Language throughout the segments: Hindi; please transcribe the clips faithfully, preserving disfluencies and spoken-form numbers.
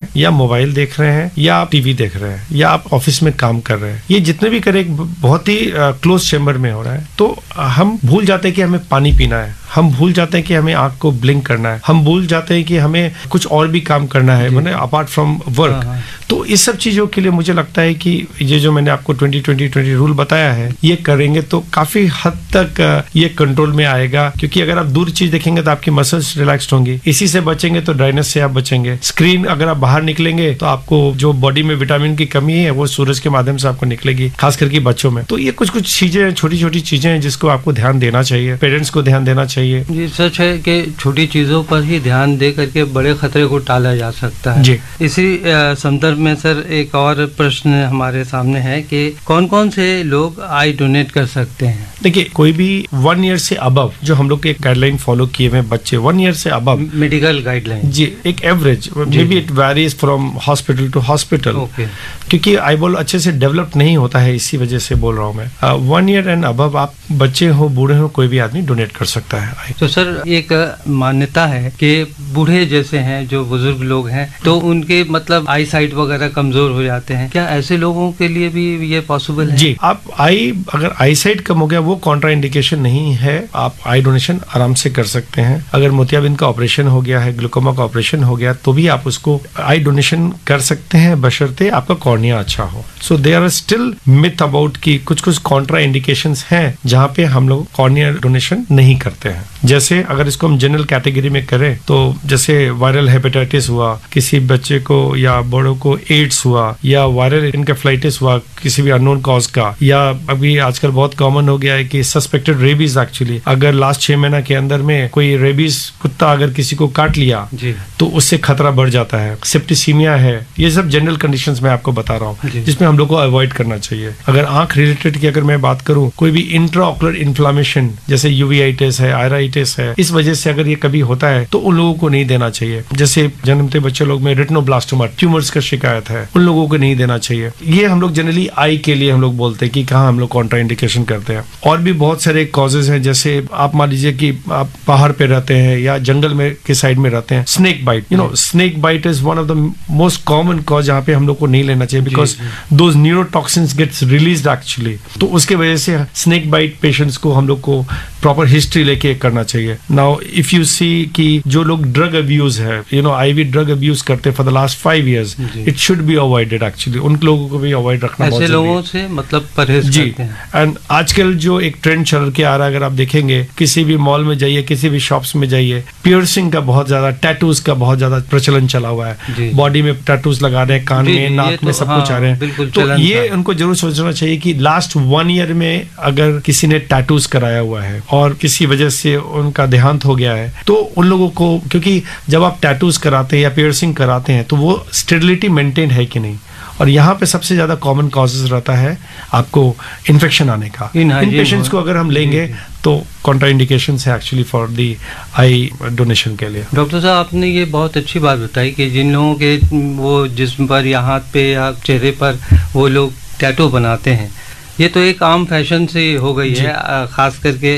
या मोबाइल देख रहे हैं या आप टीवी देख रहे हैं या आप ऑफिस में काम कर रहे हैं, ये जितने भी करें बहुत ही क्लोज चेम्बर में हो रहा है, तो हम भूल जाते हैं कि हमें पानी पीना है, हम भूल जाते हैं कि हमें आंख को ब्लिंक करना है, हम भूल जाते हैं कि हमें कुछ और भी काम करना है, मतलब अपार्ट फ्रॉम वर्क। तो इस सब चीजों के लिए मुझे लगता है कि ये जो मैंने आपको ट्वेंटी ट्वेंटी ट्वेंटी रूल बताया है, ये करेंगे तो काफी हद तक ये कंट्रोल में आएगा। क्योंकि अगर आप दूर चीज देखेंगे तो आपकी मसल्स रिलैक्स्ड होंगी, इसी से बचेंगे तो ड्राइनेस से आप बचेंगे। स्क्रीन अगर आप बाहर निकलेंगे तो आपको जो बॉडी में विटामिन की कमी है वो सूरज के माध्यम से आपको निकलेगी, खास करके बच्चों में। तो ये कुछ कुछ चीजें, छोटी छोटी चीजें हैं जिसको आपको ध्यान देना चाहिए, पेरेंट्स को ध्यान देना चाहिए। जी, सच है कि छोटी चीजों पर ही ध्यान दे करके बड़े खतरे को टाला जा सकता है। जी। इसी संदर्भ में सर एक और प्रश्न हमारे सामने है कि कौन कौन से लोग आई डोनेट कर सकते हैं? देखिए, कोई भी वन ईयर से अबव, जो हम लोग के गाइडलाइन फॉलो किए हुए बच्चे वन ईयर से अबव, मेडिकल गाइडलाइन, जी, एक average, may be it varies from hospital to hospital, क्योंकि आई बॉल अच्छे से डेवलप नहीं होता है, इसी वजह से बोल रहा हूँ मैं। वन ईयर एंड अबव आप बच्चे हो, बूढ़े हो, कोई भी आदमी डोनेट कर सकता है। तो सर एक मान्यता है कि बूढ़े जैसे हैं, जो बुजुर्ग लोग हैं, तो उनके मतलब आई साइट वगैरह कमजोर हो जाते हैं, क्या ऐसे लोगों के लिए भी ये पॉसिबल है? जी, आप आई अगर आई साइट कम हो गया, वो कॉन्ट्रा इंडिकेशन नहीं है, आप आई डोनेशन आराम से कर सकते हैं। अगर मोतियाबिंद का ऑपरेशन हो गया है, ग्लूकोमा का ऑपरेशन हो गया, तो भी आप उसको आई डोनेशन कर सकते हैं, बशर्ते आपका कॉर्निया अच्छा हो। So there are still myth about की कुछ कुछ कॉन्ट्रा इंडिकेशंस हैं जहां पे हम लोग कॉर्निया डोनेशन नहीं करते हैं। जैसे अगर इसको हम जनरल कैटेगरी में करें तो जैसे वायरल हेपेटाइटिस हुआ किसी बच्चे को, या बड़ों को एड्स हुआ, या वायरल इनकेफ्लाइटिस हुआ किसी भी अननोन कॉज का, या अभी आजकल बहुत कॉमन हो गया है कि सस्पेक्टेड रेबीज, एक्चुअली अगर लास्ट छह महीना के अंदर में कोई रेबीज कुत्ता अगर किसी को काट लिया जी, तो उससे खतरा बढ़ जाता है। सेप्टिसीमिया है, ये सब जनरल कंडीशंस मैं आपको बता रहा हूँ जिसमें हम लोग को अवॉइड करना चाहिए। अगर आंख रिलेटेड की अगर मैं बात करूँ, कोई भी इंट्राऑकुलर इन्फ्लामेशन जैसे यूवीआइटिस है, आयराइटिस है, इस वजह से अगर ये कभी होता है तो उन लोगों को नहीं देना चाहिए। जैसे जन्मते बच्चे लोग में रेटिनोब्लास्टोमा ट्यूमर्स का शिकायत है, उन लोगों को नहीं देना चाहिए। ये हम लोग जनरली आई के लिए हम लोग बोलते हैं कि कहाँ हम लोग कॉन्ट्रा इंडिकेशन करते हैं। और भी बहुत सारे कॉजेज हैं, जैसे आप मान लीजिए कि आप पहाड़ पे रहते हैं या जंगल में के साइड में रहते हैं, snake bite, you know snake bite is one of the most common cause जहाँ पे हम लोग को नहीं लेना चाहिए, because those neurotoxins gets released actually. तो उसके वजह से स्नेक बाइट पेशेंट्स को हम लोग को प्रॉपर हिस्ट्री लेके करना चाहिए। नाउ इफ यू सी कि जो लोग ड्रग अब्यूज है, you know IV drug abuse करते for the last five years, it should be avoided actually. उन लोगों को भी अवॉइड रखना बहुत जरूरी है। ऐसे लोगों से मतलब परहेज जी। करते हैं। एंड आजकल जो एक ट्रेंड चल के आ रहा है, अगर आप देखेंगे किसी भी मॉल में जाइए, किसी भी शॉप्स में जाइए, पियर्सिंग का बहुत ज्यादा, टैटूज का बहुत ज्यादा प्रचलन चला हुआ है। बॉडी में टैटूज लगा रहे हैं, कान में, नाक में, सब कुछ आ रहे हैं। तो ये उनको जरूर सोचना चाहिए कि लास्ट वन ईयर में अगर किसी ने टैटूज कराया हुआ है और किसी वजह से उनका देहांत हो गया है, तो उन लोगों को, क्योंकि जब आप टैटूज कराते हैं या पियर्सिंग कराते हैं तो वो स्टेरिलिटी मेंटेन है कि नहीं, और यहाँ पे सबसे ज्यादा कॉमन कॉजेज रहता है आपको इन्फेक्शन आने का। इन पेशेंट्स को अगर हम लेंगे तो कॉन्ट्राइंडिकेशन है actually for the I donation के लिए। डॉक्टर साहब, आपने ये बहुत अच्छी बात बताई कि जिन लोगों के वो जिस्म पर या हाथ पे या चेहरे पर वो लोग टैटू बनाते हैं, ये तो एक आम फैशन से हो गई है, खास करके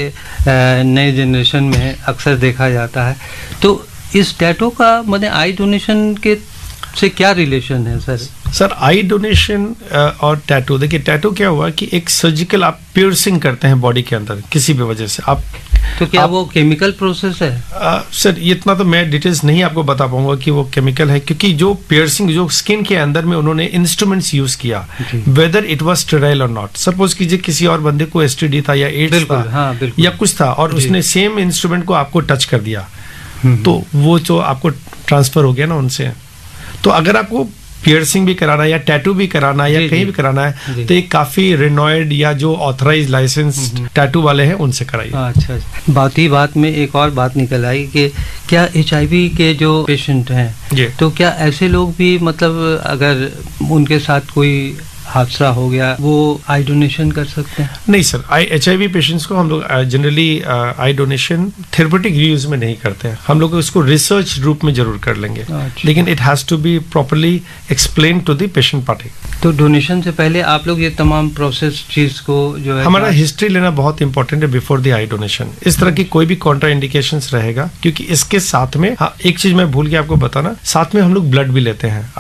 नए जनरेशन में अक्सर देखा जाता है। तो इस टैटू का मतलब आई डोनेशन के से क्या रिलेशन है सर? सर आई डोनेशन और टैटू, देखिए टैटू क्या हुआ कि एक सर्जिकल आप पियर्सिंग करते हैं बॉडी के अंदर किसी भी वजह से आप, तो क्या आप, वो केमिकल प्रोसेस है? आ, सर ये इतना तो मैं डिटेल्स नहीं आपको बता पाऊंगा कि वो केमिकल है, क्योंकि जो पियर्सिंग जो स्किन के अंदर में उन्होंने इंस्ट्रूमेंट्स यूज किया, वेदर इट वाज स्टेराइल और नॉट। सपोज कीजिए किसी और बंदे को एसटीडी था या एड्स था, हाँ, या कुछ था, और उसने सेम इंस्ट्रूमेंट को आपको टच कर दिया, तो वो जो आपको ट्रांसफर हो गया ना उनसे। तो अगर आपको पियर्सिंग भी कराना है या टैटू भी कराना है या कहीं भी कराना है, तो ये काफी रिनॉयड या जो ऑथराइज लाइसेंस टैटू वाले हैं उनसे कराइए। अच्छा, बात ही बात में एक और बात निकल आई कि क्या एचआईवी के जो पेशेंट हैं, तो क्या ऐसे लोग भी मतलब अगर उनके साथ कोई हादसा हो गया वो आई डोनेशन कर सकते हैं? नहीं सर, आई एचआईवी पेशेंट्स को हम लोग generally I donation therapeutic use में नहीं करते हैं, हम लोग इसको रिसर्च रूप में जरूर कर लेंगे। अच्छा। लेकिन it has to be properly explain to the patient party. तो डोनेशन से पहले आप लोग ये तमाम प्रोसेस चीज को जो है, हमारा हिस्ट्री लेना बहुत इंपॉर्टेंट है बिफोर द आई डोनेशन। इस तरह की कोई भी कॉन्ट्रा इंडिकेशंस रहेगा, क्योंकि इसके साथ में, हाँ एक चीज मैं भूल के आपको बताना, साथ में हम लोग ब्लड भी लेते हैं।